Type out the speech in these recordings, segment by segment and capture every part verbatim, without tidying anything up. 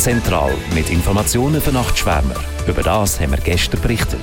Zentral mit Informationen für Nachtschwärmer. Über das haben wir gestern berichtet.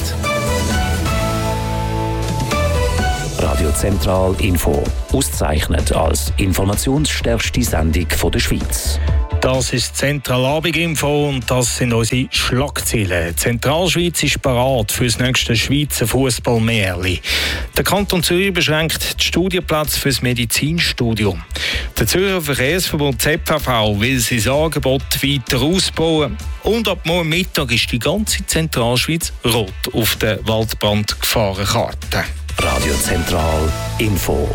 Radio Zentral Info, ausgezeichnet als informationsstärkste Sendung der Schweiz. Das ist Zentralabend-Info und das sind unsere Schlagzeilen. Die Zentralschweiz ist bereit für das nächste Schweizer Fußballmärli. Der Kanton Zürich beschränkt die Studienplätze für das Medizinstudium. Der Zürcher Verkehrsverbund Z V V will sein Angebot weiter ausbauen. Und ab morgen Mittag ist die ganze Zentralschweiz rot auf der Waldbrandgefahrenkarte. Radio Zentral Info.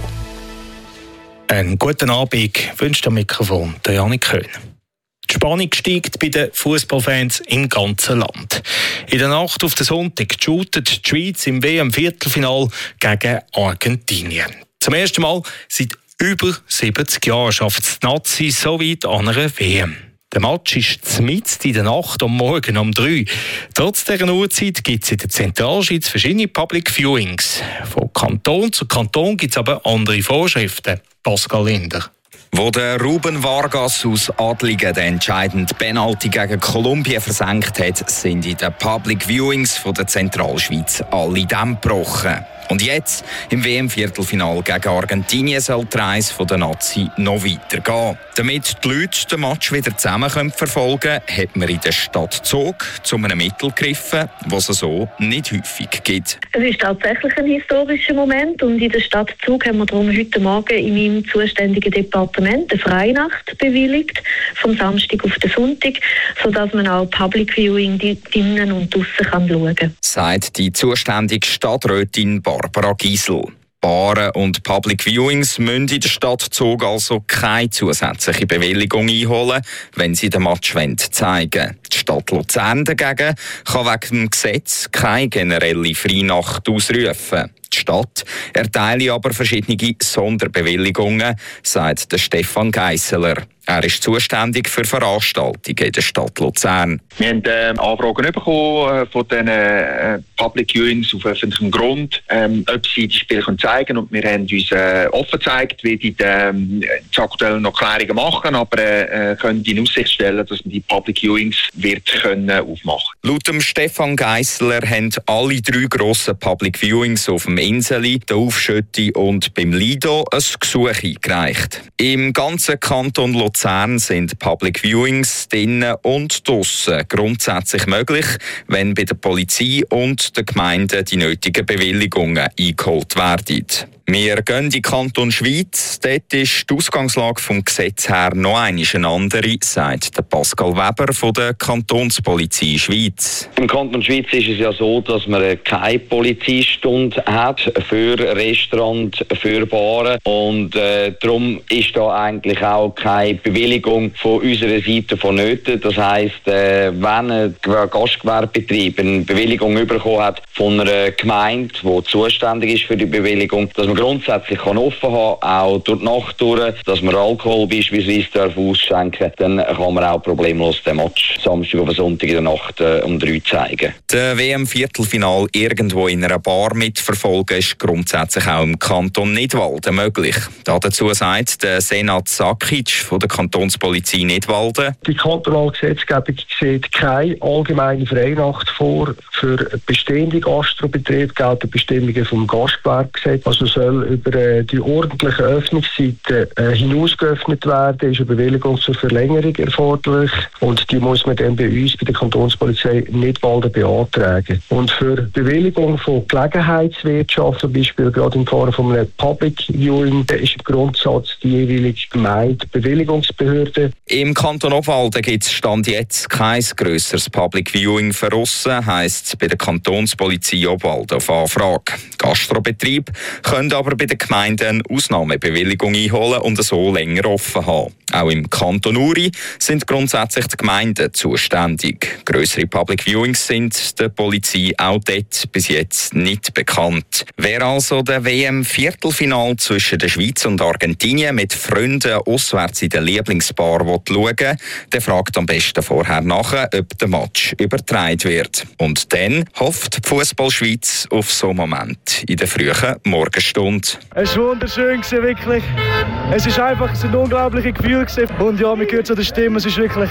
Einen guten Abend wünscht am Mikrofon der Janik Köhn. Die Spannung steigt bei den Fußballfans im ganzen Land. In der Nacht auf den Sonntag shootet die Schweiz im W M-Viertelfinal gegen Argentinien. Zum ersten Mal seit über siebzig Jahren schafft es die Nazi so weit an einer W M. Der Match ist mitten in der Nacht am Morgen um drei. Trotz dieser Uhrzeit gibt es in der Zentralschweiz verschiedene Public Viewings. Von Kanton zu Kanton gibt es aber andere Vorschriften. Pascal Linder. Wo der Ruben Vargas aus Adligen den entscheidenden Penalty gegen Kolumbien versenkt hat, sind in den Public Viewings von der Zentralschweiz alle Dämme gebrochen. Und jetzt, im W M-Viertelfinal gegen Argentinien, soll die Reise von der Nazi noch weitergehen. Damit die Leute den Match wieder zusammen verfolgen können, hat man in der Stadt Zug zu einem Mittel gegriffen, was es so nicht häufig gibt. Es ist tatsächlich ein historischer Moment und in der Stadt Zug haben wir darum heute Morgen in meinem zuständigen Departement eine Freinacht bewilligt, vom Samstag auf den Sonntag, sodass man auch Public Viewing drinnen und draussen schauen kann. Sagt die zuständige Stadträtin Barbara Giesel. Baren und Public Viewings müssen in der Stadt Zug also keine zusätzliche Bewilligung einholen, wenn sie den Match zeigen wollen. Die Stadt Luzern dagegen kann wegen dem Gesetz keine generelle Freinacht ausrufen. Die Stadt erteile aber verschiedene Sonderbewilligungen, sagt der Stefan Geisseler. Er ist zuständig für Veranstaltungen in der Stadt Luzern. Wir haben äh, Anfragen bekommen äh, von den äh, Public Viewings auf öffentlichem Grund, ähm, ob sie die Spiele können zeigen können. Und wir haben uns äh, offen gezeigt, wie die äh, die aktuellen noch Klärungen machen, aber äh, können in Aussicht stellen, dass man die Public Viewings wird können aufmachen. Laut dem Stefan Geisseler haben alle drei grossen Public Viewings auf dem Inseli, der Aufschütti und beim Lido ein Gesuch eingereicht. Im ganzen Kanton Luzern sind Public Viewings drinnen und draussen grundsätzlich möglich, wenn bei der Polizei und der Gemeinde die nötigen Bewilligungen eingeholt werden. Wir gehen in den Kanton Schweiz. Dort ist die Ausgangslage vom Gesetz her noch einmal eine andere, sagt der Pascal Weber von der Kantonspolizei Schweiz. Im Kanton Schweiz ist es ja so, dass man keine Polizeistunde hat für Restaurants, für Baren. Und äh, darum ist da eigentlich auch keine Bewilligung von unserer Seite vonnöten. Das heisst, äh, wenn ein Gastgewerbebetrieb eine Bewilligung bekommen hat von einer Gemeinde, die zuständig ist für die Bewilligung, dass man grundsätzlich kann offen haben, auch durch die Nacht durch, dass man Alkohol beispielsweise darf ausschenken, dann kann man auch problemlos den Match Samstag oder Sonntag in der Nacht äh, um drei zeigen. Der W M-Viertelfinal irgendwo in einer Bar mitverfolgen ist grundsätzlich auch im Kanton Nidwalden möglich. Dazu sagt der Senat Sakic von der Kantonspolizei Nidwalden. Die kantonale Gesetzgebung sieht keine allgemeine Freinacht vor. Für bestehende Gastrobetriebe gelten Bestimmungen vom Gastgewerbegesetz. Also soll über äh, die ordentlichen Öffnungszeiten äh, hinaus geöffnet werden, ist eine Bewilligung zur Verlängerung erforderlich und die muss man dann bei uns, bei der Kantonspolizei Nidwalden beantragen. Und für Bewilligung von Gelegenheitswirtschaft, zum Beispiel gerade im Falle von einem Public Viewing, ist im Grundsatz die jeweilige Gemeinde Bewilligungsbehörde. Im Kanton Obwalden gibt es Stand jetzt kein grösseres Public Viewing für aussen, heisst bei der Kantonspolizei Obwalden auf Anfrage. Gastrobetriebe können aber bei den Gemeinden eine Ausnahmebewilligung einholen und so länger offen haben. Auch im Kanton Uri sind grundsätzlich die Gemeinden zuständig. Grössere Public Viewings sind der Polizei auch dort bis jetzt nicht bekannt. Wer also den W M-Viertelfinal zwischen der Schweiz und Argentinien mit Freunden auswärts in der Lieblingsbar schauen will, der fragt am besten vorher nach, ob der Match übertragen wird. Und dann hofft die Fußballschweiz auf so einen Moment in der frühen Morgenstunde. Es war wunderschön, wirklich. Es ist einfach, es sind unglaubliche Gefühle. Und ja, man hört so die Stimme, es ist wirklich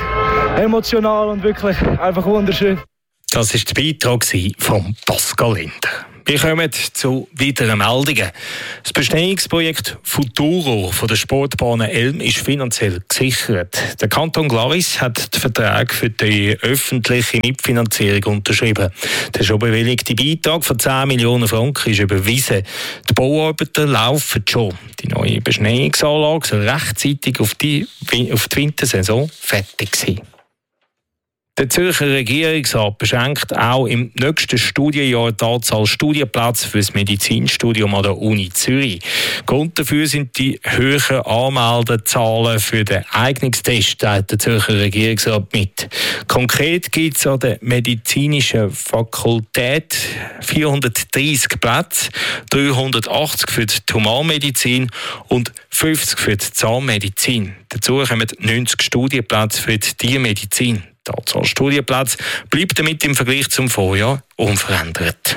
emotional und wirklich einfach wunderschön. Das war der Beitrag von Pascal Linder. Wir kommen zu weiteren Meldungen. Das Bestehungsprojekt Futuro von der Sportbahn Elm ist finanziell gesichert. Der Kanton Glaris hat den Vertrag für die öffentliche Mitfinanzierung unterschrieben. Der schon bewilligte Beitrag von zehn Millionen Franken ist überwiesen. Die Bauarbeiten laufen schon. Die neue Beschneiungsanlage soll rechtzeitig auf die, auf die Wintersaison fertig sein. Der Zürcher Regierungsrat beschränkt auch im nächsten Studienjahr die Anzahl Studienplätze für das Medizinstudium an der Uni Zürich. Grund dafür sind die höheren Anmeldezahlen für den Eignungstest, teilt der Zürcher Regierungsrat mit. Konkret gibt es an der medizinischen Fakultät vierhundertdreissig Plätze, dreihundertachtzig für die Humanmedizin und fünfzig für die Zahnmedizin. Dazu kommen neunzig Studienplätze für die Tiermedizin. Die Anzahl Studienplätze bleibt damit im Vergleich zum Vorjahr unverändert.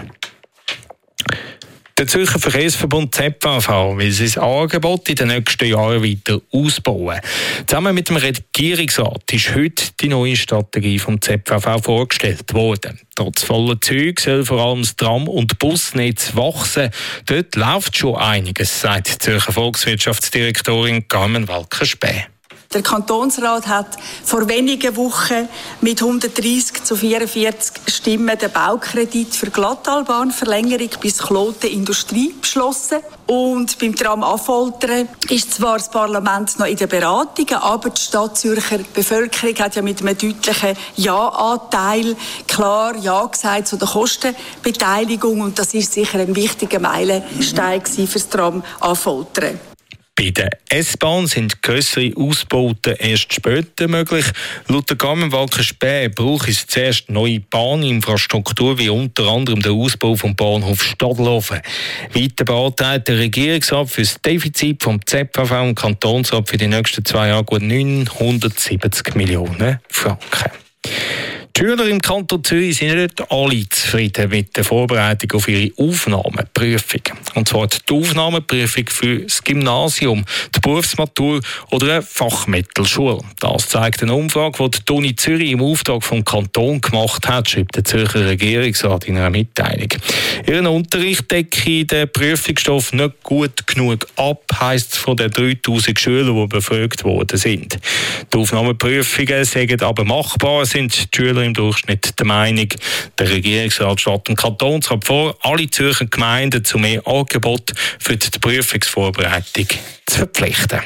Der Zürcher Verkehrsverbund Z V V will sein Angebot in den nächsten Jahren weiter ausbauen. Zusammen mit dem Regierungsrat ist heute die neue Strategie vom Z V V vorgestellt worden. Trotz voller Züge soll vor allem das Tram- und Busnetz wachsen. Dort läuft schon einiges, sagt die Zürcher Volkswirtschaftsdirektorin Carmen Walker-Späh. Der Kantonsrat hat vor wenigen Wochen mit hundertdreissig zu vierundvierzig Stimmen den Baukredit für Glattalbahnverlängerung bis Kloten Industrie beschlossen. Und beim Tram Affoltern ist zwar das Parlament noch in den Beratungen, aber die Stadtzürcher Bevölkerung hat ja mit einem deutlichen Ja-Anteil klar Ja gesagt zu der Kostenbeteiligung. Und das ist sicher ein wichtiger Meilenstein für das Tram Affoltern. Bei der S-Bahn sind grössere Ausbauten erst später möglich. Laut der Carmen Walker-Späh braucht es zuerst neue Bahninfrastruktur, wie unter anderem der Ausbau vom Bahnhof Stadlofen. Weiter beantragt der Regierungsrat für das Defizit vom Z V V und Kantonsrat für die nächsten zwei Jahre gut neunhundertsiebzig Millionen Franken. Die Schüler im Kanton Zürich sind nicht alle zufrieden mit der Vorbereitung auf ihre Aufnahmeprüfung. Und zwar die Aufnahmeprüfung für das Gymnasium, die Berufsmatur oder eine Fachmittelschule. Das zeigt eine Umfrage, die die Uni Zürich im Auftrag vom Kanton gemacht hat, schreibt der Zürcher Regierungsrat in einer Mitteilung. Ihren Unterricht decke den Prüfungsstoff nicht gut genug ab, heisst es von den dreitausend Schülern, die befragt worden sind. Die Aufnahmeprüfungen seien aber machbar, sind die Schüler im Durchschnitt der Meinung. Der Regierungsrat schlägt dem Kantonsrat vor, alle Zürcher Gemeinden zu mehr Angebot für die Prüfungsvorbereitung zu verpflichten.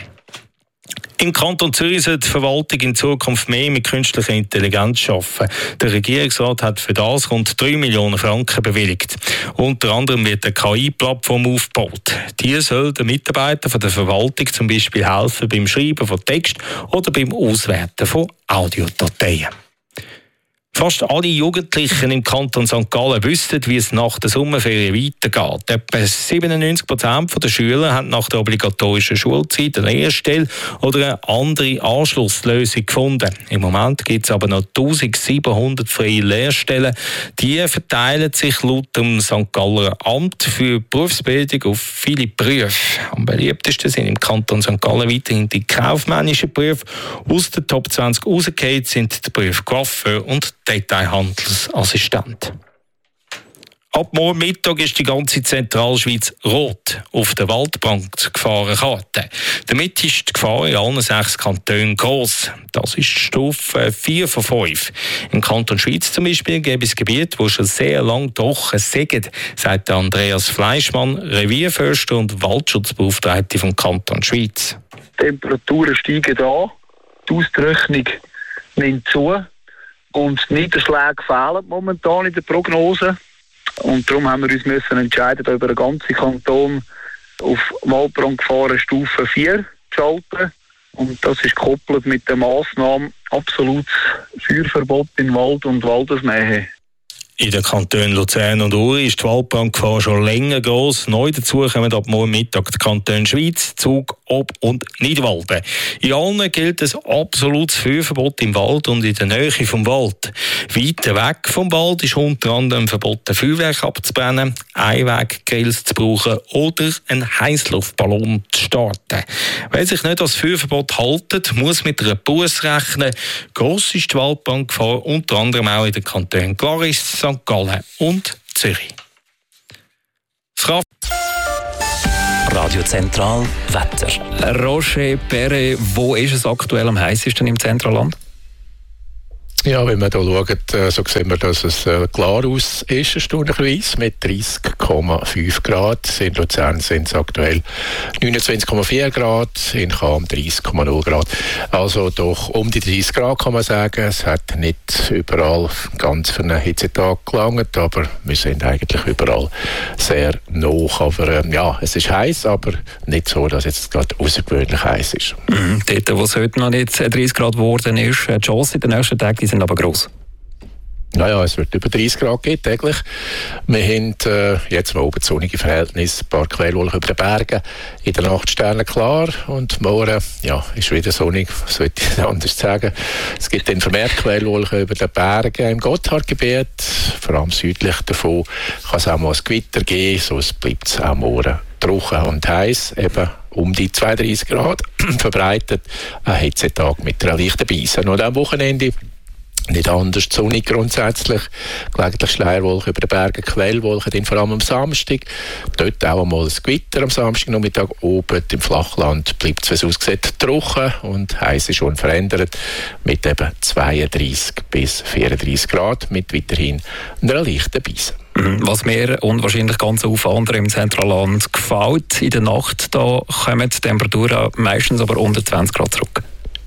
Im Kanton Zürich soll die Verwaltung in Zukunft mehr mit künstlicher Intelligenz arbeiten. Der Regierungsrat hat für das rund drei Millionen Franken bewilligt. Unter anderem wird eine K I-Plattform aufgebaut. Die soll den Mitarbeitern der Verwaltung zum Beispiel helfen beim Schreiben von Text oder beim Auswerten von Audiodateien. Fast alle Jugendlichen im Kanton Sankt Gallen wissen, wie es nach der Sommerferien weitergeht. Etwa siebenundneunzig Prozent der Schüler haben nach der obligatorischen Schulzeit eine Lehrstelle oder eine andere Anschlusslösung gefunden. Im Moment gibt es aber noch eintausendsiebenhundert freie Lehrstellen. Die verteilen sich laut dem Sankt Galler Amt für Berufsbildung auf viele Berufe. Am beliebtesten sind im Kanton Sankt Gallen weiterhin die kaufmännischen Berufe. Aus den Top zwanzig rausgefallen sind die Berufe Coiffeur und Detailhandelsassistent. Ab morgen Mittag ist die ganze Zentralschweiz rot auf der Waldbrandgefahrenkarte. Damit ist die Gefahr in allen sechs Kantonen gross. Das ist Stufe vier von fünf. Im Kanton Schweiz zum Beispiel gibt es Gebiete, wo schon sehr lange trocken sind, sagt Andreas Fleischmann, Revierförster und Waldschutzbeauftragte vom Kanton Schweiz. Die Temperaturen steigen an, die Austrocknung nimmt zu. Und die Niederschläge fehlen momentan in der Prognose. Und darum haben wir uns müssen entscheiden, über den ganzen Kanton auf Waldbrandgefahrenstufe vier zu schalten. Und das ist gekoppelt mit der Massnahme absolutes Feuerverbot in Wald und Waldesnähe. In den Kantonen Luzern und Uri ist die Waldbrandgefahr schon länger gross. Neu dazu kommen ab morgen Mittag die Kantone Schwyz, Zug, Ob- und Nidwalden. In allen gilt ein absolutes Feuerverbot im Wald und in der Nähe vom Wald. Weiter weg vom Wald ist unter anderem verboten, Feuerwerk abzubrennen, Einweggrills zu brauchen oder einen Heißluftballon zu starten. Wer sich nicht als Feuerverbot haltet, muss mit einer Busse rechnen. Gross ist die Waldbrandgefahr unter anderem auch in den Kantonen Glaris, Sankt Gallen und Zürich. Radio Zentral Wetter. Roger Perret, wo ist es aktuell am heißesten im Zentralland? Ja, wenn wir hier schauen, so sehen wir, dass es klar aus ist, erstaunlicherweise, mit dreißig Komma fünf Grad. In Luzern sind es aktuell neunundzwanzig Komma vier Grad, in Cham dreißig Komma null Grad. Also doch um die dreißig Grad kann man sagen. Es hat nicht überall ganz für einen Hitzetag gelangt, aber wir sind eigentlich überall sehr hoch. Aber äh, ja, es ist heiß, aber nicht so, dass es gerade außergewöhnlich heiß ist. Mhm. Dort, wo es heute noch nicht dreißig Grad geworden ist, die Chance in den nächsten Tagen sind aber gross. Naja, es wird über dreißig Grad geben, täglich. Wir haben äh, jetzt mal oben sonnige Verhältnisse, ein paar Quellwolken über den Bergen, in der Nacht Sterne klar und morgen ja, ist wieder sonnig, sollte ich anders sagen. Es gibt dann vermehrt Quellwolken über den Bergen im Gotthardgebiet, vor allem südlich davon kann es auch mal ein Gewitter geben, sonst bleibt es auch morgen trocken und heiß, eben um die zweiunddreißig Grad verbreitet, ein Hitzetag mit einer leichten Beise. Und am Wochenende nicht anders, sonnig grundsätzlich, gelegentlich Schleierwolken über den Bergen, Quellwolken, dann vor allem am Samstag. Dort auch einmal ein Gewitter am Samstagnachmittag. Oben im Flachland bleibt es, wie es aussieht, trocken und heiß ist unverändert mit eben zweiunddreißig bis vierunddreißig Grad mit weiterhin einer leichten Beise. Was mir und wahrscheinlich ganz auf andere im Zentralland gefällt, in der Nacht da kommen die Temperaturen meistens aber unter zwanzig Grad zurück.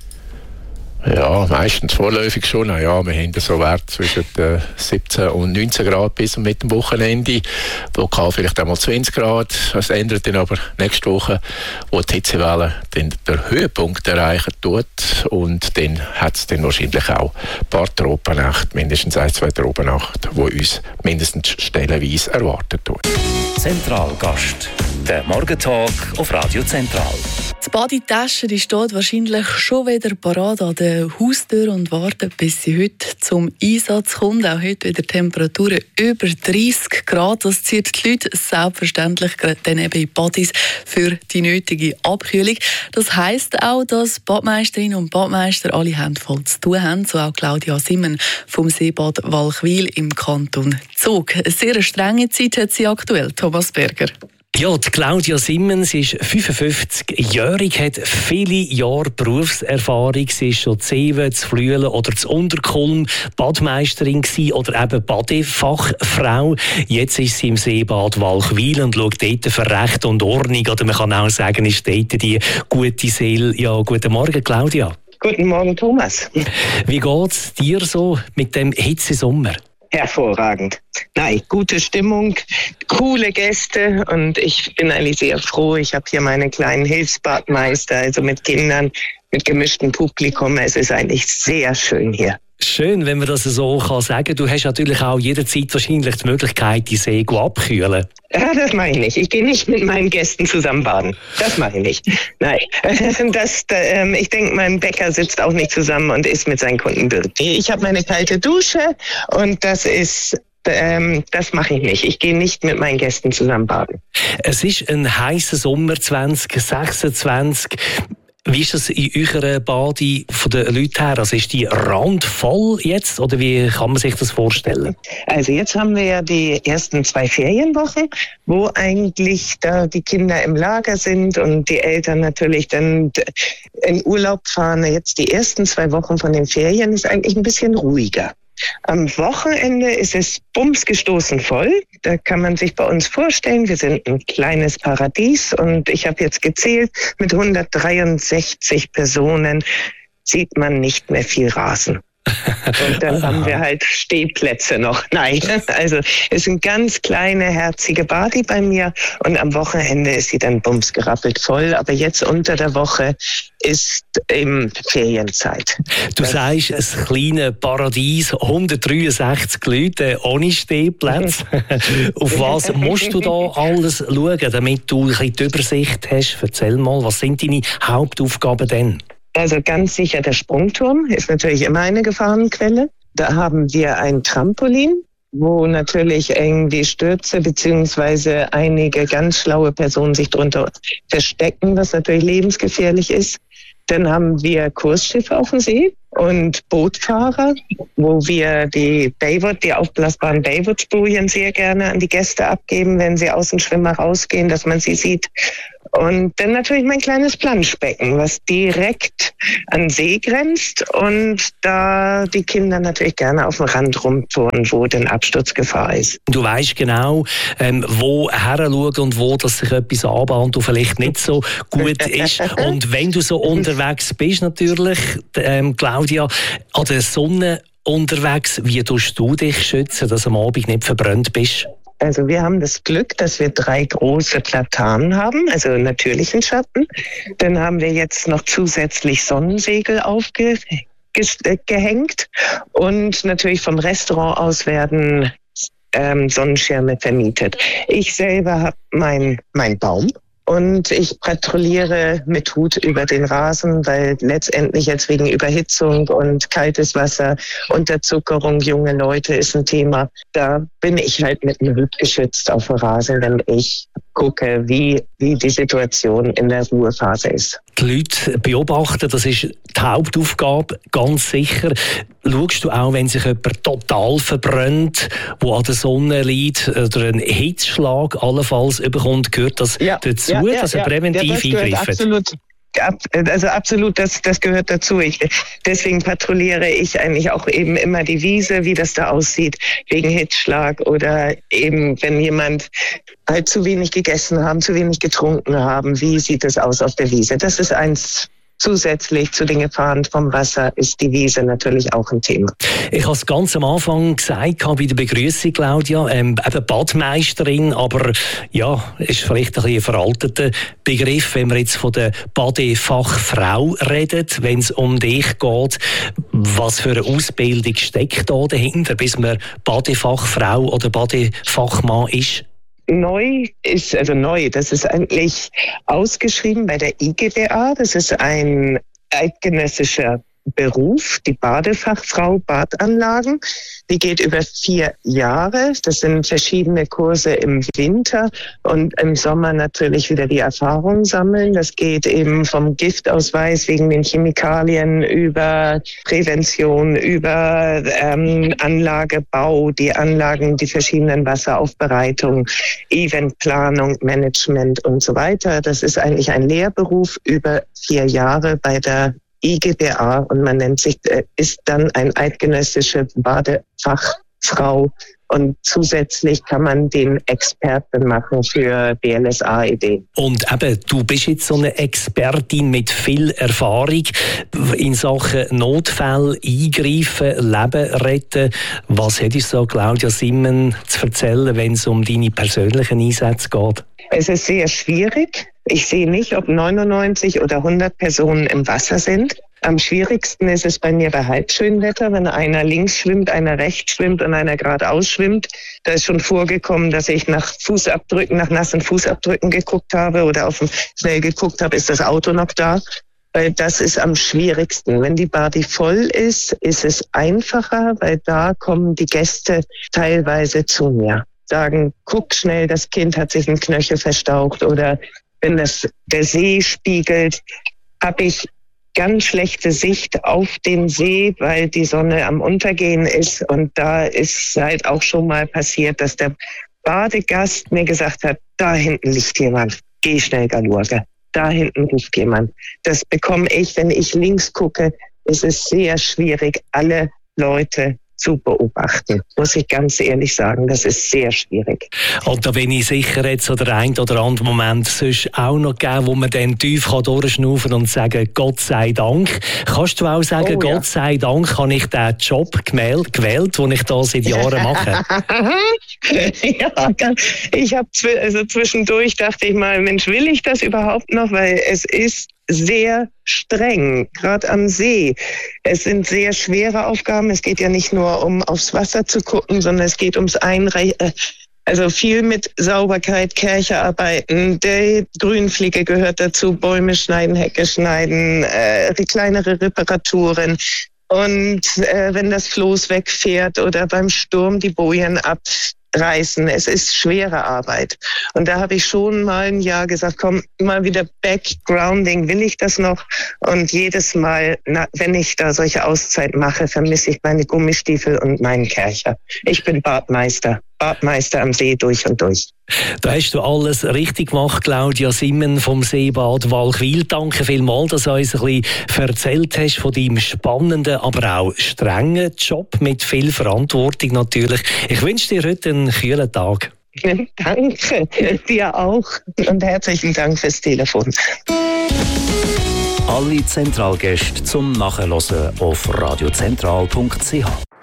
Ja, meistens vorläufig schon. Ja, wir haben so Werte zwischen äh, siebzehn und neunzehn Grad bis mit dem Wochenende. Lokal vielleicht einmal zwanzig Grad. Das ändert dann aber nächste Woche, wo die Hitzewelle dann den Höhepunkt erreichen tut. Und dann hat es dann wahrscheinlich auch ein paar Tropennächte, mindestens ein, zwei Tropennächte, die uns mindestens stellenweise erwartet tun. Zentralgast. Der Morgentalk auf Radio Zentral. Die Badetasche die steht wahrscheinlich schon wieder parat an der Haustür und wartet, bis sie heute zum Einsatz kommt. Auch heute wieder Temperaturen über dreißig Grad. Das zieht die Leute selbstverständlich dann eben in Badis für die nötige Abkühlung. Das heisst auch, dass Badmeisterinnen und Badmeister alle Hände voll zu tun haben. So auch Claudia Simmen vom Seebad Walchwil im Kanton Zug. Eine sehr strenge Zeit hat sie aktuell, Thomas Berger. Ja, die Claudia Simmens ist fünfundfünfzigjährig, hat viele Jahre Berufserfahrung. Sie ist schon Zeven, zu Flüelen oder zu Unterkulm Badmeisterin gewesen oder eben Badefachfrau. Jetzt ist sie im Seebad Walchwil und schaut dort für Recht und Ordnung. Oder man kann auch sagen, ist dort die gute Seele. Ja, guten Morgen, Claudia. Guten Morgen, Thomas. Wie geht's dir so mit dem Hitzesommer? Hervorragend. Nein, gute Stimmung, coole Gäste und ich bin eigentlich sehr froh. Ich habe hier meine kleinen Hilfsbadmeister, also mit Kindern, mit gemischtem Publikum. Es ist eigentlich sehr schön hier. Schön, wenn man das so kann sagen. Du hast natürlich auch jederzeit wahrscheinlich die Möglichkeit, die See abkühlen. Ja, das mache ich nicht. Ich gehe nicht mit meinen Gästen zusammen baden. Das mache ich nicht. Nein, das, äh, ich denke, mein Bäcker sitzt auch nicht zusammen und isst mit seinen Kunden Bild. Ich habe meine kalte Dusche und das ist... Ähm, das mache ich nicht. Ich gehe nicht mit meinen Gästen zusammen baden. Es ist ein heißer Sommer zwanzig sechsundzwanzig. Wie ist das in eurer Bade von den Leuten her? Also ist die randvoll jetzt oder wie kann man sich das vorstellen? Also jetzt haben wir ja die ersten zwei Ferienwochen, wo eigentlich da die Kinder im Lager sind und die Eltern natürlich dann in Urlaub fahren. Jetzt die ersten zwei Wochen von den Ferien ist eigentlich ein bisschen ruhiger. Am Wochenende ist es bumsgestoßen voll. Da kann man sich bei uns vorstellen, wir sind ein kleines Paradies und ich habe jetzt gezählt, mit hundertdreiundsechzig Personen sieht man nicht mehr viel Rasen. Und dann haben wir halt Stehplätze noch. Nein, also es sind ganz kleine, herzige Badi bei mir und am Wochenende ist sie dann bumsgerappelt voll. Aber jetzt unter der Woche ist eben Ferienzeit. Du das sagst, ein kleines Paradies, hundertdreiundsechzig Leute ohne Stehplätze. Auf was musst du da alles schauen, damit du ein bisschen die Übersicht hast? Erzähl mal, was sind deine Hauptaufgaben denn? Also ganz sicher der Sprungturm ist natürlich immer eine Gefahrenquelle. Da haben wir ein Trampolin, wo natürlich irgendwie Stürze beziehungsweise einige ganz schlaue Personen sich drunter verstecken, was natürlich lebensgefährlich ist. Dann haben wir Kursschiffe auf dem See und Bootfahrer, wo wir die Baywatch, die aufblasbaren Baywatch-Bojen sehr gerne an die Gäste abgeben, wenn sie aus dem Schwimmer rausgehen, dass man sie sieht. Und dann natürlich mein kleines Planschbecken, was direkt an See grenzt und da die Kinder natürlich gerne auf dem Rand rumtouren, wo denn Absturzgefahr ist. Du weißt genau, ähm, wo heranschauen und wo dass sich etwas anbahnt und vielleicht nicht so gut ist. Und wenn du so unterwegs bist natürlich, ähm, Claudia, an der Sonne unterwegs, wie tust du dich schützen, dass du am Abend nicht verbrannt bist? Also wir haben das Glück, dass wir drei große Platanen haben, also natürlichen Schatten. Dann haben wir jetzt noch zusätzlich Sonnensegel aufgehängt und natürlich vom Restaurant aus werden ähm, Sonnenschirme vermietet. Ich selber habe meinen mein Baum. Und ich patrouilliere mit Hut über den Rasen, weil letztendlich jetzt wegen Überhitzung und kaltes Wasser, Unterzuckerung, junge Leute ist ein Thema. Da bin ich halt mit dem Hut geschützt auf dem Rasen, wenn ich gucke, wie, wie die Situation in der Ruhephase ist. Die Leute beobachten, das ist die Hauptaufgabe, ganz sicher. Schaust du auch, wenn sich jemand total verbrennt, der an der Sonne liegt oder einen Hitzschlag allenfalls bekommt, gehört das ja, dazu, ja, ja, dass er präventiv ja, eingreift? Absolut. Also absolut, das, das gehört dazu. Ich, deswegen patrouilliere ich eigentlich auch eben immer die Wiese, wie das da aussieht, wegen Hitzschlag oder eben, wenn jemand halt zu wenig gegessen haben, zu wenig getrunken haben, wie sieht es aus auf der Wiese? Das ist eins. Zusätzlich zu den Gefahren vom Wasser ist die Wiese natürlich auch ein Thema. Ich habe es ganz am Anfang gesagt, bei der Begrüßung, Claudia, ähm, eben Badmeisterin, aber ja, ist vielleicht ein bisschen ein veralteter Begriff, wenn wir jetzt von der Badefachfrau reden, wenn es um dich geht. Was für eine Ausbildung steckt da dahinter, bis man Badefachfrau oder Badefachmann ist? Neu ist, also neu, das ist eigentlich ausgeschrieben bei der I G B A. Das ist ein eidgenössischer Beruf, die Badefachfrau Badanlagen. Die geht über vier Jahre. Das sind verschiedene Kurse im Winter und im Sommer natürlich wieder die Erfahrung sammeln. Das geht eben vom Giftausweis wegen den Chemikalien über Prävention, über ähm, Anlagebau, die Anlagen, die verschiedenen Wasseraufbereitungen, Eventplanung, Management und so weiter. Das ist eigentlich ein Lehrberuf über vier Jahre bei der I G B A und man nennt sich, ist dann ein eidgenössische Badefachfrau und zusätzlich kann man den Experten machen für B L S A-Ideen. Und eben, du bist jetzt so eine Expertin mit viel Erfahrung in Sachen Notfälle, Eingreifen, Leben retten. Was hättest du so, Claudia Simmen, zu erzählen, wenn es um deine persönlichen Einsätze geht? Es ist sehr schwierig. Ich sehe nicht, ob neunundneunzig oder hundert Personen im Wasser sind. Am schwierigsten ist es bei mir bei Halbschönwetter, wenn einer links schwimmt, einer rechts schwimmt und einer geradeaus schwimmt. Da ist schon vorgekommen, dass ich nach Fußabdrücken, nach nassen Fußabdrücken geguckt habe oder auf dem schnell geguckt habe, ist das Auto noch da? Weil das ist am schwierigsten. Wenn die Badi voll ist, ist es einfacher, weil da kommen die Gäste teilweise zu mir. Sagen, guck schnell, das Kind hat sich einen Knöchel verstaucht oder wenn das der See spiegelt, habe ich ganz schlechte Sicht auf den See, weil die Sonne am Untergehen ist. Und da ist halt auch schon mal passiert, dass der Badegast mir gesagt hat, da hinten liegt jemand, geh schnell Galurge. Da hinten ruft jemand. Das bekomme ich, wenn ich links gucke, ist es sehr schwierig, alle Leute zu beobachten, muss ich ganz ehrlich sagen. Das ist sehr schwierig. Und da bin ich sicher, jetzt oder ein oder andere Moment sonst auch noch geben, wo man dann tief durchschnaufen und sagen, Gott sei Dank. Kannst du auch sagen, oh, ja. Gott sei Dank habe ich diesen Job gewählt, den ich da seit Jahren mache? Ja, ich habe also zwischendurch dachte ich mal, Mensch, will ich das überhaupt noch? Weil es ist sehr streng, gerade am See. Es sind sehr schwere Aufgaben. Es geht ja nicht nur um aufs Wasser zu gucken, sondern es geht ums Einreichen. Also viel mit Sauberkeit, Kercherarbeiten, der Grünfliege gehört dazu, Bäume schneiden, Hecke schneiden, äh, die kleinere Reparaturen. Und äh, wenn das Floß wegfährt oder beim Sturm die Bojen abreißen, es ist schwere Arbeit. Und da habe ich schon mal ein Jahr gesagt, komm, mal wieder Backgrounding, will ich das noch? Und jedes Mal, na, wenn ich da solche Auszeit mache, vermisse ich meine Gummistiefel und meinen Kercher. Ich bin Badmeister. Badmeister am See durch und durch. Da hast du alles richtig gemacht, Claudia Simmen vom Seebad Walchwil. Danke vielmals, dass du uns ein bisschen erzählt hast von deinem spannenden, aber auch strengen Job mit viel Verantwortung natürlich. Ich wünsche dir heute einen kühlen Tag. Danke, dir auch. Und herzlichen Dank fürs Telefon. Alle Zentralgäste zum Nachhören auf radiozentral punkt c h.